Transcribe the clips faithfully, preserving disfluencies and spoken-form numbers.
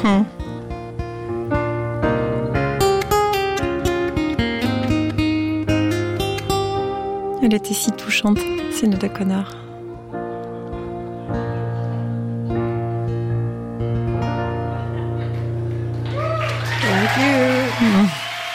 Hum. Elle était si touchante, Sinéad O'Connor. Thank you. Mmh.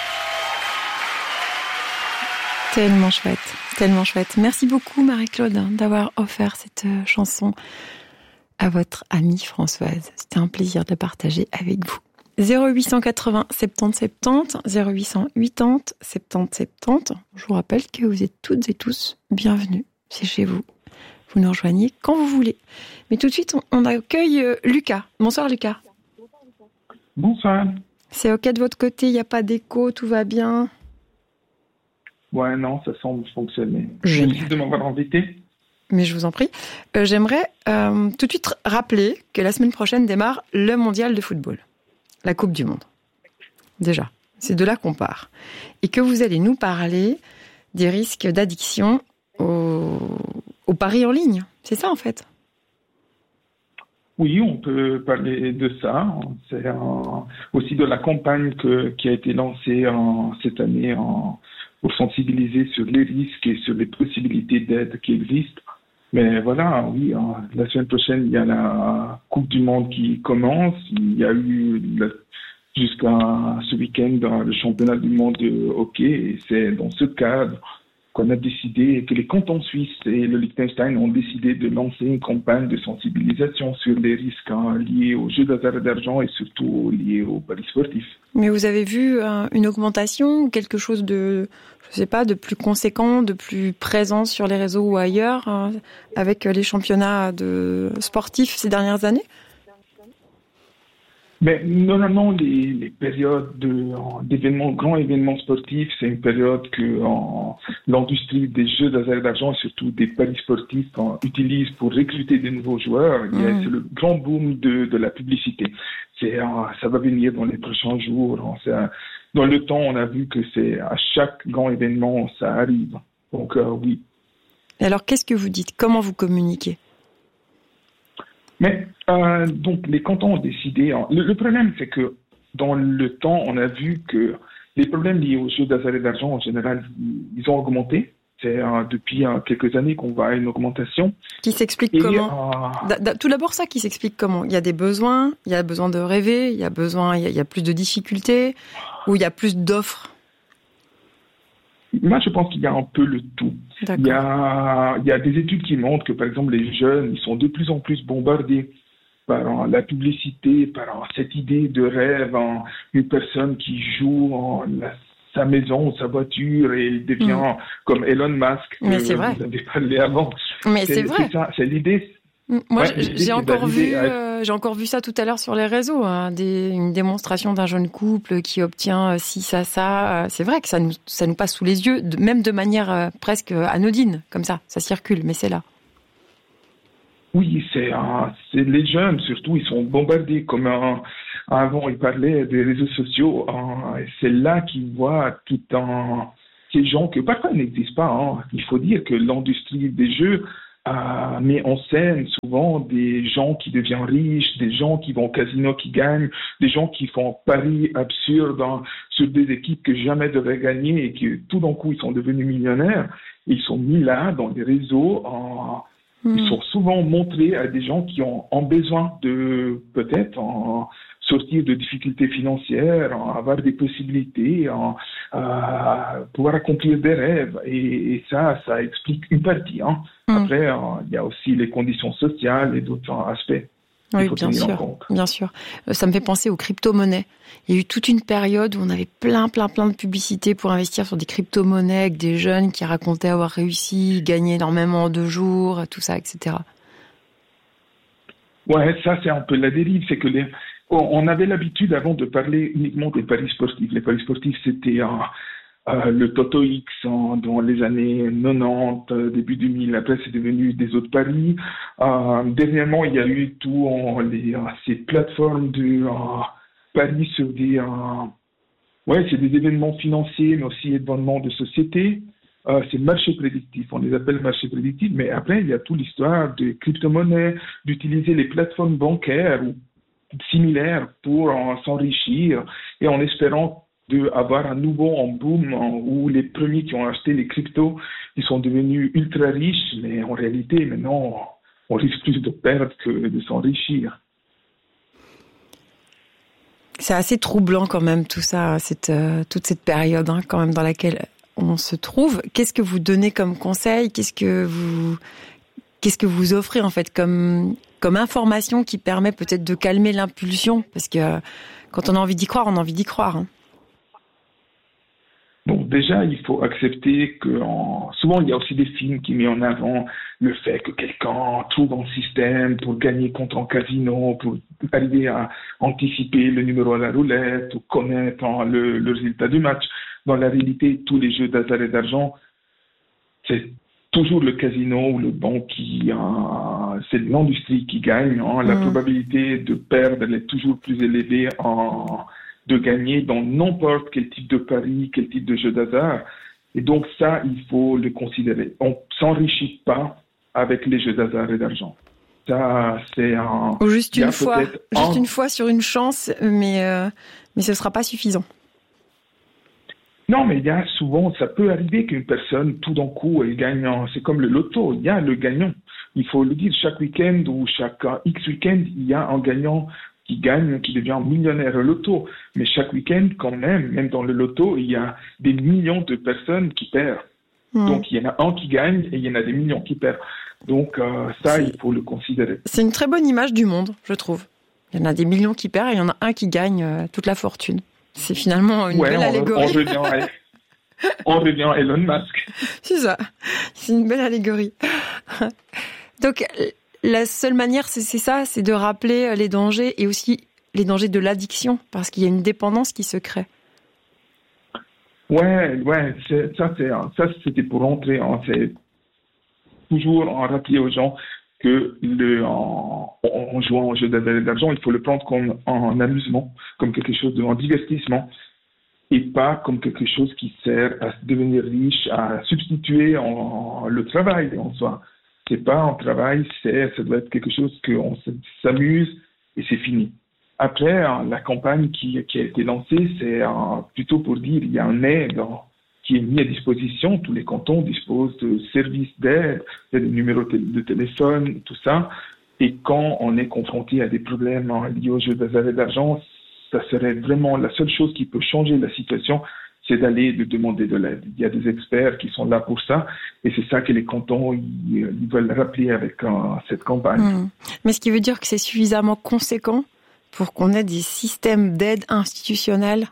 Tellement chouette, tellement chouette. Merci beaucoup Marie-Claude d'avoir offert cette chanson à votre amie Françoise. C'était un plaisir de partager avec vous. zéro huit cent quatre-vingts soixante-dix soixante-dix, zéro huit cent quatre-vingts soixante-dix soixante-dix. Je vous rappelle que vous êtes toutes et tous bienvenus. C'est chez vous. Vous nous rejoignez quand vous voulez. Mais tout de suite, on accueille Lucas. Bonsoir Lucas. Bonsoir. C'est OK de votre côté, il n'y a pas d'écho, tout va bien? Ouais, non, ça semble fonctionner. Génial. Merci de m'avoir invité. Mais je vous en prie. Euh, j'aimerais euh, tout de suite rappeler que la semaine prochaine démarre le mondial de football. La Coupe du Monde. Déjà, c'est de là qu'on part. Et que vous allez nous parler des risques d'addiction au, au pari en ligne. C'est ça, en fait? Oui, on peut parler de ça. C'est euh, aussi de la campagne que, qui a été lancée en, cette année en, pour sensibiliser sur les risques et sur les possibilités d'aide qui existent. Mais voilà, oui, hein, la semaine prochaine, il y a la Coupe du Monde qui commence. Il y a eu le, jusqu'à ce week-end le championnat du monde de hockey. Et c'est dans ce cadre qu'on a décidé, que les cantons suisses et le Liechtenstein ont décidé de lancer une campagne de sensibilisation sur les risques hein, liés aux jeux d'hasard et d'argent et surtout liés aux paris sportifs. Mais vous avez vu euh, une augmentation ou quelque chose de, je sais pas, de plus conséquent, de plus présent sur les réseaux ou ailleurs euh, avec les championnats de sportifs ces dernières années? Mais normalement, les, les périodes de, d'événements, grands événements sportifs, c'est une période que en, l'industrie des jeux d'hasard et d'argent, et surtout des paris sportifs, en, utilise pour recruter de nouveaux joueurs. Mmh. Et c'est le grand boom de, de la publicité. C'est, ça va venir dans les prochains jours. C'est, dans le temps, on a vu que c'est à chaque grand événement, ça arrive. Donc euh, oui. Et alors, qu'est-ce que vous dites? Comment vous communiquez? Mais euh, donc les cantons ont décidé. Hein, le, le problème, c'est que dans le temps, on a vu que les problèmes liés aux jeux d'hasard et d'argent en général, ils ont augmenté. C'est euh, depuis euh, quelques années qu'on voit une augmentation. Qui s'explique et, comment euh... d- d- Tout d'abord, ça qui s'explique comment? Il y a des besoins, il y a besoin de rêver, il y a besoin, il y a, il y a plus de difficultés, ou il y a plus d'offres. Moi, je pense qu'il y a un peu le tout. Il y a, il y a des études qui montrent que, par exemple, les jeunes, ils sont de plus en plus bombardés par la publicité, par cette idée de rêve, une personne qui joue en la, sa maison, sa voiture, et il devient mmh. comme Elon Musk, que Mais c'est vrai. vous avez parlé avant. Mais c'est, c'est vrai. C'est, ça, c'est l'idée. Moi, ouais, j'ai, j'ai encore vu, euh, j'ai encore vu ça tout à l'heure sur les réseaux, hein, des, une démonstration d'un jeune couple qui obtient euh, ci, ça, ça. Euh, c'est vrai que ça nous, ça nous passe sous les yeux, de, même de manière euh, presque anodine, comme ça. Ça circule, mais c'est là. Oui, c'est, euh, c'est les jeunes surtout, ils sont bombardés comme euh, avant ils parlaient des réseaux sociaux. Euh, c'est là qu'ils voient tout un ces gens que parfois n'existent pas. Hein. Il faut dire que l'industrie des jeux Euh, met en scène souvent des gens qui deviennent riches, des gens qui vont au casino qui gagnent, des gens qui font paris absurdes hein, sur des équipes que jamais devraient gagner et qui tout d'un coup ils sont devenus millionnaires. Ils sont mis là dans des réseaux, en, mmh. ils sont souvent montrés à des gens qui ont, ont besoin de peut-être en, sortir de difficultés financières, avoir des possibilités, en, euh, pouvoir accomplir des rêves. Et, et ça, ça explique une partie. Hein. Mmh. Après, il euh, y a aussi les conditions sociales et d'autres aspects. Oui, bien sûr, bien sûr. Ça me fait penser aux crypto-monnaies. Il y a eu toute une période où on avait plein, plein, plein de publicités pour investir sur des crypto-monnaies avec des jeunes qui racontaient avoir réussi, gagné énormément en deux jours, tout ça, et cetera. Ouais, ça, c'est un peu la dérive. C'est que les... on avait l'habitude avant de parler uniquement des paris sportifs. Les paris sportifs, c'était euh, euh, le Toto X hein, dans les années quatre-vingt-dix, euh, début deux mille. Après, c'est devenu des autres paris. Euh, dernièrement, il y a eu tout euh, les, euh, ces plateformes de euh, paris sur des, euh, ouais, c'est des événements financiers, mais aussi événements de société. Euh, c'est marché prédictif, on les appelle marché prédictif, mais après, il y a toute l'histoire de crypto-monnaies, d'utiliser les plateformes bancaires où similaires pour euh, s'enrichir et en espérant d'avoir à nouveau un boom euh, où les premiers qui ont acheté les cryptos, ils sont devenus ultra riches, mais en réalité, maintenant, on risque plus de perdre que de s'enrichir. C'est assez troublant quand même tout ça, cette, euh, toute cette période hein, quand même dans laquelle on se trouve. Qu'est-ce que vous donnez comme conseil ? Qu'est-ce que vous, qu'est-ce que vous offrez en fait comme, comme information qui permet peut-être de calmer l'impulsion ? Parce que euh, quand on a envie d'y croire, on a envie d'y croire. Hein. Bon, déjà, il faut accepter que en... souvent, il y a aussi des films qui mettent en avant le fait que quelqu'un trouve un système pour gagner contre un casino, pour arriver à anticiper le numéro à la roulette ou connaître hein, le, le résultat du match. Dans la réalité, tous les jeux d'hasard et d'argent, c'est toujours le casino ou le banque qui... Euh, c'est l'industrie qui gagne. Hein. La mmh. probabilité de perdre elle est toujours plus élevée en... de gagner dans n'importe quel type de pari, quel type de jeu d'hasard. Et donc ça, il faut le considérer. On ne s'enrichit pas avec les jeux d'hasard et d'argent. Ça, c'est un... Ou juste une fois, juste un... une fois sur une chance, mais, euh, mais ce ne sera pas suffisant. Non, mais il y a souvent, ça peut arriver qu'une personne, tout d'un coup, elle gagne, c'est comme le loto, il y a le gagnant. Il faut le dire, chaque week-end ou chaque X week-end, il y a un gagnant qui gagne, qui devient millionnaire au loto. Mais chaque week-end, quand même, même dans le loto, il y a des millions de personnes qui perdent. Mmh. Donc, il y en a un qui gagne et il y en a des millions qui perdent. Donc, euh, ça, c'est, il faut le considérer. C'est une très bonne image du monde, je trouve. Il y en a des millions qui perdent et il y en a un qui gagne euh, toute la fortune. C'est finalement une ouais, belle on, allégorie. On revient, à, on revient à Elon Musk. C'est ça. C'est une belle allégorie. Donc, la seule manière, c'est, c'est ça, c'est de rappeler les dangers et aussi les dangers de l'addiction, parce qu'il y a une dépendance qui se crée. Ouais, ouais, c'est, ça, c'est, ça, c'était pour rentrer, hein, c'est toujours en rappeler aux gens que le, en, en jouant au jeu d'argent, il faut le prendre comme un amusement, comme quelque chose de un divertissement, et pas comme quelque chose qui sert à devenir riche, à substituer en, en, le travail en soi. C'est pas un travail, c'est, ça doit être quelque chose qu'on s'amuse et c'est fini. Après, la campagne qui, qui a été lancée, c'est plutôt pour dire qu'il y a un aide qui est mis à disposition. Tous les cantons disposent de services d'aide, il y a des numéros de téléphone, tout ça. Et quand on est confronté à des problèmes liés au jeu d'hasard et d'argent, ça serait vraiment la seule chose qui peut changer la situation, c'est d'aller de demander de l'aide. Il y a des experts qui sont là pour ça, et c'est ça que les cantons ils, ils veulent rappeler avec euh, cette campagne. Mmh. Mais ce qui veut dire que c'est suffisamment conséquent pour qu'on ait des systèmes d'aide institutionnels?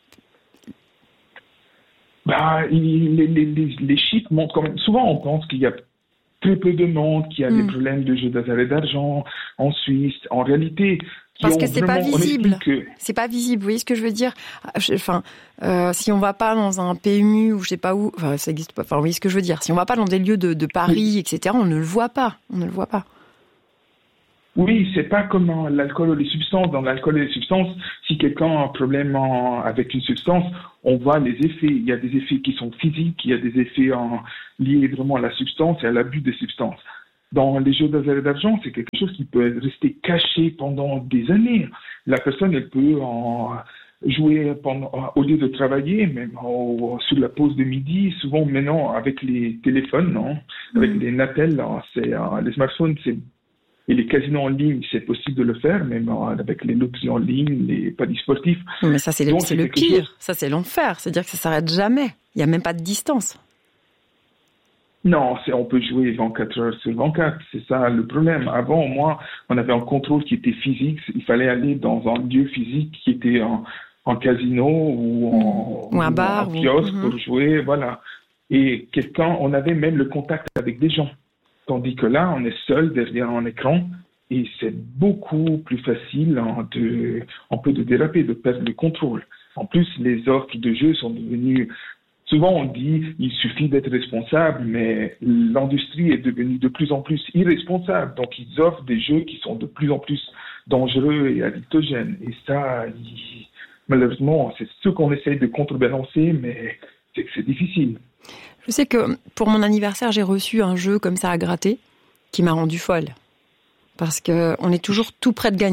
Bah, il, les, les, les, les chiffres montrent quand même. Souvent, on pense qu'il y a très peu de monde qui a mmh. des problèmes de jeux d'hasard et d'argent en Suisse. En réalité, parce que c'est pas visible. Que... C'est pas visible. Vous voyez ce que je veux dire? Enfin, euh, si on va pas dans un P M U ou je sais pas où, enfin, ça existe pas. Enfin, vous voyez ce que je veux dire? Si on va pas dans des lieux de, de paris, oui. et cetera, on ne le voit pas. On ne le voit pas. Oui, c'est pas comme dans l'alcool ou les substances. Dans l'alcool et les substances, si quelqu'un a un problème en, avec une substance, on voit les effets. Il y a des effets qui sont physiques, il y a des effets en, liés vraiment à la substance et à l'abus des substances. Dans les jeux d'hasard et d'argent, c'est quelque chose qui peut rester caché pendant des années. La personne, elle peut en jouer pendant, au lieu de travailler, même au, sur la pause de midi. Souvent, maintenant, avec les téléphones, non, avec mmh. les Natel, là, c'est, euh, les smartphones, c'est et les casinos en ligne, c'est possible de le faire, même avec les loteries en ligne, les paris sportifs. Mais ça, c'est le, Donc, c'est c'est le pire. Chose... Ça, c'est l'enfer. C'est-à-dire que ça s'arrête jamais. Il n'y a même pas de distance. Non, c'est, on peut jouer vingt-quatre heures sur vingt-quatre. C'est ça le problème. Avant, au moins, on avait un contrôle qui était physique. Il fallait aller dans un lieu physique qui était en, en casino ou en, ou un bar, en kiosque ou... pour jouer. Voilà. Et quelqu'un, on avait même le contact avec des gens. Tandis que là, on est seul derrière un écran et c'est beaucoup plus facile hein, de, un peu de déraper, de perdre le contrôle. En plus, les offres de jeux sont devenues... Souvent, on dit il suffit d'être responsable, mais l'industrie est devenue de plus en plus irresponsable. Donc, ils offrent des jeux qui sont de plus en plus dangereux et addictogènes. Et ça, il... malheureusement, c'est ce qu'on essaye de contrebalancer, mais c'est que c'est difficile. Je sais que pour mon anniversaire, j'ai reçu un jeu comme ça à gratter qui m'a rendue folle. Parce qu'on est toujours tout près de gagner.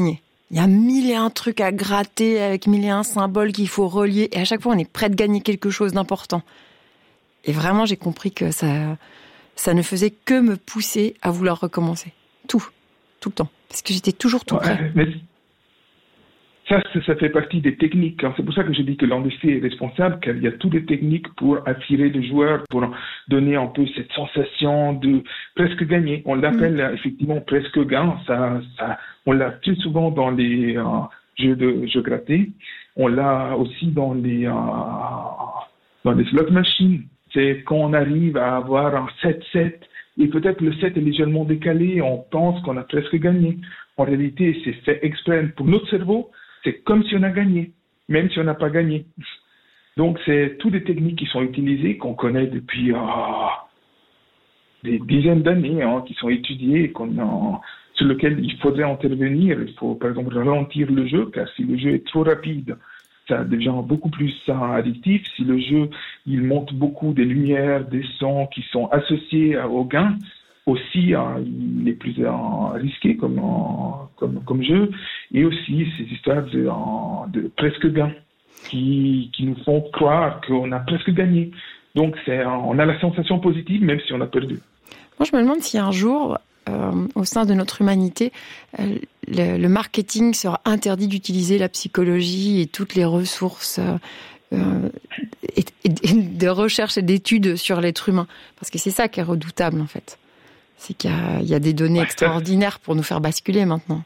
Il y a mille et un trucs à gratter avec mille et un symboles qu'il faut relier. Et à chaque fois, on est prêt de gagner quelque chose d'important. Et vraiment, j'ai compris que ça, ça ne faisait que me pousser à vouloir recommencer. Tout. Tout le temps. Parce que j'étais toujours tout prêt. Ouais, mais ça, ça fait partie des techniques. C'est pour ça que je dis que l'industrie est responsable, car il y a toutes les techniques pour attirer les joueurs, pour donner un peu cette sensation de presque gagner. On l'appelle mmh. effectivement presque gain. Ça, ça, on l'a très souvent dans les euh, jeux de jeux grattés. On l'a aussi dans les euh, dans les slot machines. C'est quand on arrive à avoir un sept sept et peut-être le sept est légèrement décalé, on pense qu'on a presque gagné. En réalité, c'est fait exprès pour notre cerveau. C'est comme si on a gagné, même si on n'a pas gagné. Donc, c'est toutes les techniques qui sont utilisées, qu'on connaît depuis oh, des dizaines d'années, hein, qui sont étudiées, qu'on a, sur lesquelles il faudrait intervenir. Il faut, par exemple, ralentir le jeu, car si le jeu est trop rapide, ça devient beaucoup plus addictif. Si le jeu, il monte beaucoup des lumières, des sons qui sont associés au gain, aussi, hein, il est plus euh, risqué comme, euh, comme, comme jeu, et aussi ces histoires de, euh, de presque gain qui, qui nous font croire qu'on a presque gagné. Donc, c'est, euh, on a la sensation positive même si on a perdu. Moi, je me demande si un jour, euh, au sein de notre humanité, euh, le, le marketing sera interdit d'utiliser la psychologie et toutes les ressources euh, euh, et, et, et de recherche et d'études sur l'être humain. Parce que c'est ça qui est redoutable, en fait. C'est qu'il y a, il y a des données extraordinaires pour nous faire basculer maintenant.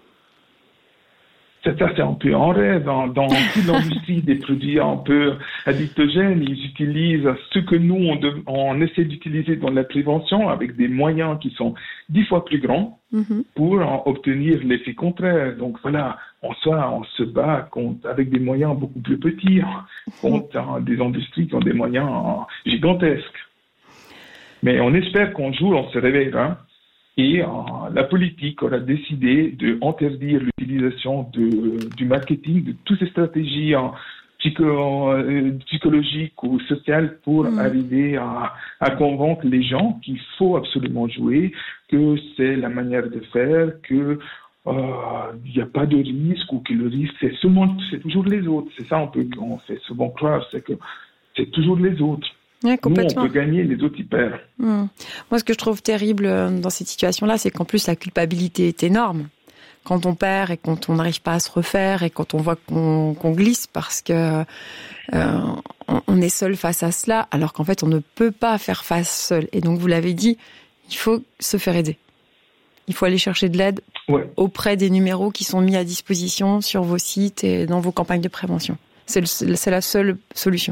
C'est ça, c'est un peu un rêve. Dans, dans toute l'industrie des produits un peu addictogènes, ils utilisent ce que nous, on, de, on essaie d'utiliser dans la prévention avec des moyens qui sont dix fois plus grands mm-hmm. pour en obtenir l'effet contraire. Donc voilà, en soi, on se bat contre, avec des moyens beaucoup plus petits contre hein, des industries qui ont des moyens hein, gigantesques. Mais on espère qu'un jour, on se réveillera et euh, la politique aura décidé d'interdire l'utilisation de, du marketing, de toutes ces stratégies hein, psycho, euh, psychologiques ou sociales pour mmh. arriver à, à convaincre les gens qu'il faut absolument jouer, que c'est la manière de faire, que il euh, n'y a pas de risque ou que le risque, c'est, seulement, c'est toujours les autres. C'est ça un peu qu'on fait souvent croire, c'est que c'est toujours les autres. Ouais, complètement. Nous, on peut gagner, les autres, ils perdent. Mmh. Moi, ce que je trouve terrible dans cette situation-là, c'est qu'en plus, la culpabilité est énorme. Quand on perd et quand on n'arrive pas à se refaire et quand on voit qu'on, qu'on glisse parce que euh, on est seul face à cela, alors qu'en fait, on ne peut pas faire face seul. Et donc, vous l'avez dit, il faut se faire aider. Il faut aller chercher de l'aide ouais. auprès des numéros qui sont mis à disposition sur vos sites et dans vos campagnes de prévention. C'est, le, c'est la seule solution.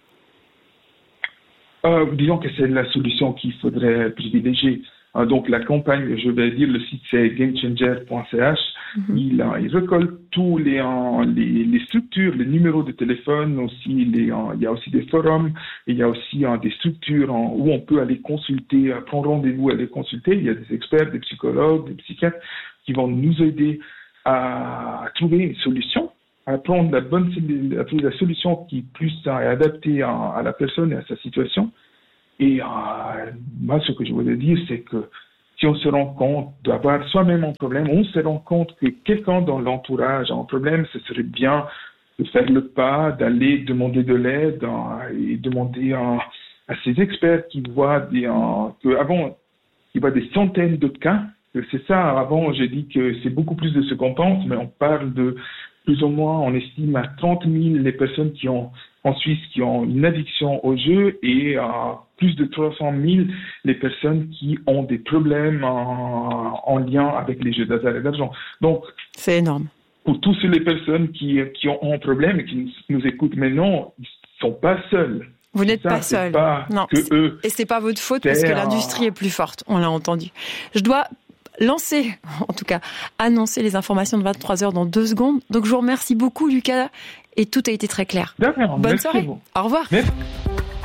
Euh, disons que c'est la solution qu'il faudrait privilégier. Euh, donc la campagne, je vais dire, le site c'est gamechanger point c h. Mm-hmm. Il, euh, il récolte tous les, euh, les, les structures, les numéros de téléphone, aussi les, euh, il y a aussi des forums, il y a aussi euh, des structures euh, où on peut aller consulter, euh, prendre rendez-vous, aller consulter. Il y a des experts, des psychologues, des psychiatres qui vont nous aider à trouver une solution, à prendre la bonne, à trouver la solution qui plus est adaptée à, à la personne et à sa situation. Et euh, moi, ce que je voulais dire, c'est que si on se rend compte d'avoir soi-même un problème, on se rend compte que quelqu'un dans l'entourage a un problème, ce serait bien de faire le pas, d'aller demander de l'aide euh, et demander euh, à ces experts qui voient des, euh, que avant, il y a des centaines de cas. C'est ça, avant, j'ai dit que c'est beaucoup plus de ce qu'on pense, mais on parle de plus ou moins, on estime à trente mille les personnes qui ont, en Suisse, qui ont une addiction au jeu et à euh, plus de trois cent mille les personnes qui ont des problèmes en, en lien avec les jeux d'hasard et d'argent. Donc, c'est énorme. Pour toutes les personnes qui, qui ont un problème et qui nous, nous écoutent maintenant, ils ne sont pas seuls. Vous n'êtes ça, pas seul. Pas non. Que eux. Et c'est pas votre faute parce que l'industrie est plus forte. On l'a entendu. Je dois lancer, en tout cas, annoncer les informations de vingt-trois heures dans deux secondes. Donc, je vous remercie beaucoup, Lucas. Et tout a été très clair. D'accord. Bonne Merci soirée. vous. Au revoir. Merci.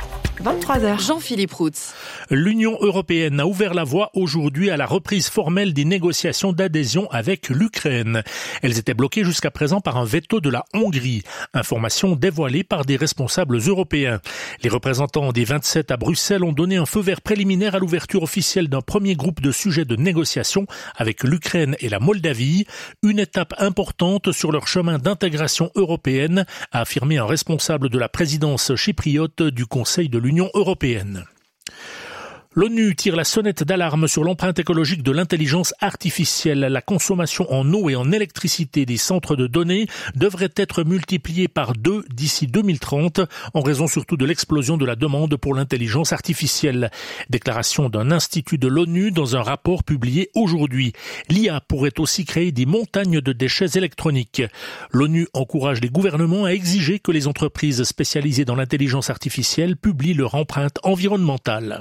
vingt-trois heures. Jean-Philippe Routz. L'Union européenne a ouvert la voie aujourd'hui à la reprise formelle des négociations d'adhésion avec l'Ukraine. Elles étaient bloquées jusqu'à présent par un veto de la Hongrie. Information dévoilée par des responsables européens. Les représentants des vingt-sept à Bruxelles ont donné un feu vert préliminaire à l'ouverture officielle d'un premier groupe de sujets de négociation avec l'Ukraine et la Moldavie. Une étape importante sur leur chemin d'intégration européenne, a affirmé un responsable de la présidence chypriote du Conseil de l'Union européenne. L'ONU tire la sonnette d'alarme sur l'empreinte écologique de l'intelligence artificielle. La consommation en eau et en électricité des centres de données devrait être multipliée par deux d'ici deux mille trente, en raison surtout de l'explosion de la demande pour l'intelligence artificielle. Déclaration d'un institut de l'ONU dans un rapport publié aujourd'hui. L'I A pourrait aussi créer des montagnes de déchets électroniques. L'ONU encourage les gouvernements à exiger que les entreprises spécialisées dans l'intelligence artificielle publient leur empreinte environnementale.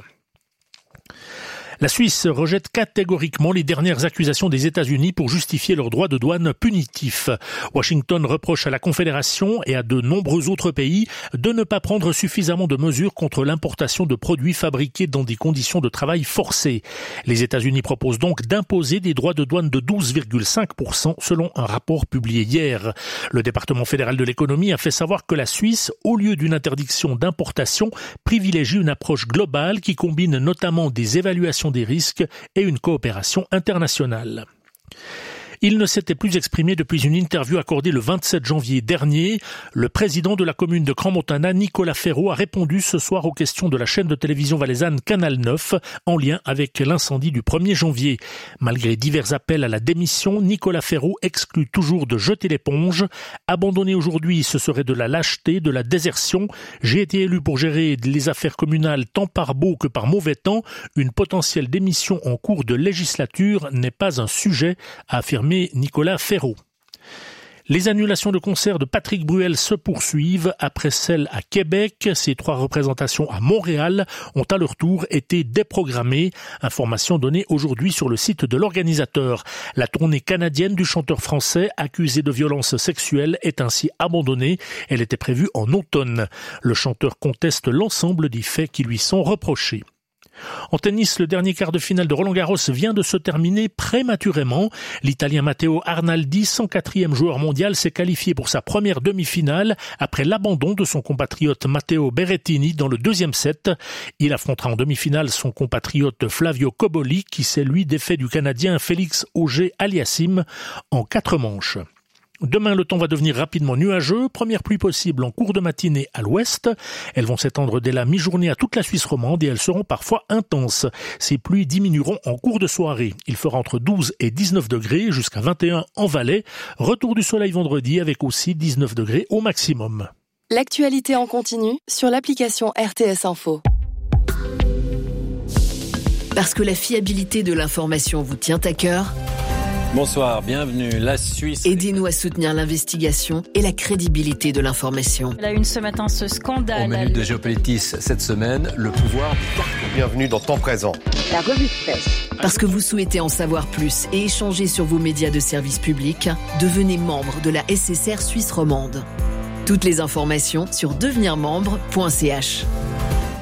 La Suisse rejette catégoriquement les dernières accusations des États-Unis pour justifier leurs droits de douane punitifs. Washington reproche à la Confédération et à de nombreux autres pays de ne pas prendre suffisamment de mesures contre l'importation de produits fabriqués dans des conditions de travail forcées. Les États-Unis proposent donc d'imposer des droits de douane de douze virgule cinq pour cent selon un rapport publié hier. Le département fédéral de l'économie a fait savoir que la Suisse, au lieu d'une interdiction d'importation, privilégie une approche globale qui combine notamment des évaluations des risques et une coopération internationale. Il ne s'était plus exprimé depuis une interview accordée le vingt-sept janvier dernier. Le président de la commune de Crans-Montana, Nicolas Ferraud, a répondu ce soir aux questions de la chaîne de télévision valaisanne Canal neuf en lien avec l'incendie du premier janvier. Malgré divers appels à la démission, Nicolas Ferraud exclut toujours de jeter l'éponge. Abandonner aujourd'hui, ce serait de la lâcheté, de la désertion. J'ai été élu pour gérer les affaires communales tant par beau que par mauvais temps. Une potentielle démission en cours de législature n'est pas un sujet, a affirmé Nicolas Ferraud. Les annulations de concerts de Patrick Bruel se poursuivent après celles à Québec. Ces trois représentations à Montréal ont à leur tour été déprogrammées. Information donnée aujourd'hui sur le site de l'organisateur. La tournée canadienne du chanteur français accusé de violences sexuelles est ainsi abandonnée. Elle était prévue en automne. Le chanteur conteste l'ensemble des faits qui lui sont reprochés. En tennis, le dernier quart de finale de Roland-Garros vient de se terminer prématurément. L'Italien Matteo Arnaldi, cent quatrième joueur mondial, s'est qualifié pour sa première demi-finale après l'abandon de son compatriote Matteo Berrettini dans le deuxième set. Il affrontera en demi-finale son compatriote Flavio Cobolli qui s'est lui défait du Canadien Félix Auger-Aliassime en quatre manches. Demain, le temps va devenir rapidement nuageux. Première pluie possible en cours de matinée à l'ouest. Elles vont s'étendre dès la mi-journée à toute la Suisse romande et elles seront parfois intenses. Ces pluies diminueront en cours de soirée. Il fera entre douze et dix-neuf degrés jusqu'à vingt et un en Valais. Retour du soleil vendredi avec aussi dix-neuf degrés au maximum. L'actualité en continu sur l'application R T S Info. Parce que la fiabilité de l'information vous tient à cœur. Bonsoir, bienvenue. La Suisse. Aidez-nous à soutenir l'investigation et la crédibilité de l'information. Elle a eu ce matin ce scandale. Au menu de Géopolitis cette semaine, le pouvoir du carton. Bienvenue dans Temps Présent. La revue de presse. Parce que vous souhaitez en savoir plus et échanger sur vos médias de service public, devenez membre de la S S R Suisse romande. Toutes les informations sur devenir membre point c h.